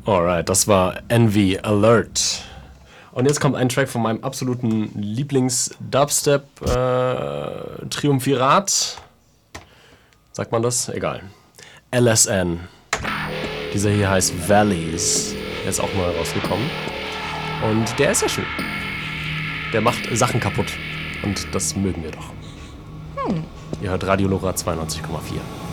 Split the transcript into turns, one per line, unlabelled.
Alright, das war Envy Alert. Und jetzt kommt ein Track von meinem absoluten Lieblings-Dubstep-Triumphirat. Sagt man das? Egal. LSN. Dieser hier heißt Valleys. Der ist auch neu rausgekommen. Und der ist ja schön. Der macht Sachen kaputt. Und das mögen wir doch. Ihr hört Radio Lora 92,4.